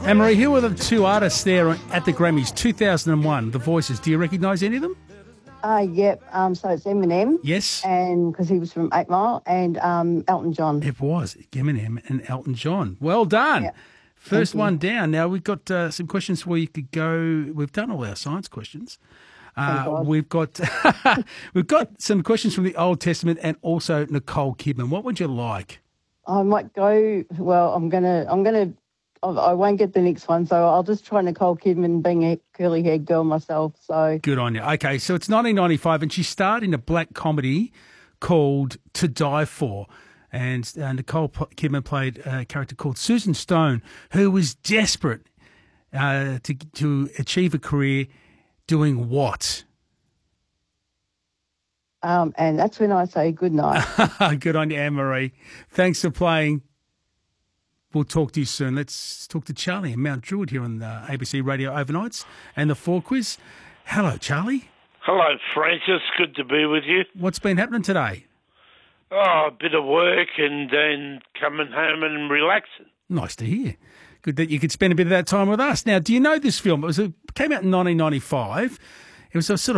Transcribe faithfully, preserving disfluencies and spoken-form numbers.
Anne-Marie, who were the two artists there at the Grammys two thousand one, The Voices? Do you recognise any of them? Uh, yep, um, so it's Eminem. Yes. And because he was from Eight Mile, and um, Elton John. It was Eminem and Elton John. Well done. Yep. First one down. Now, we've got uh, some questions where you could go. We've done all our science questions. Uh, we've got we've got some questions from the Old Testament and also Nicole Kidman. What would you like? I might go, well, I'm going to, I'm going to, I won't get the next one, so I'll just try Nicole Kidman, being a curly-haired girl myself. So good on you. Okay, so it's nineteen ninety-five, and she starred in a black comedy called To Die For, and uh, Nicole Kidman played a character called Susan Stone, who was desperate uh, to to achieve a career doing what? Um, and that's when I say good night. Good on you, Anne-Marie. Thanks for playing. We'll talk to you soon. Let's talk to Charlie in Mount Druitt here on the A B C Radio Overnights and the Four Quiz. Hello, Charlie. Hello, Francis. Good to be with you. What's been happening today? Oh, a bit of work and then coming home and relaxing. Nice to hear. Good that you could spend a bit of that time with us. Now, do you know this film? It was a, came out in nineteen ninety-five. It was a sort of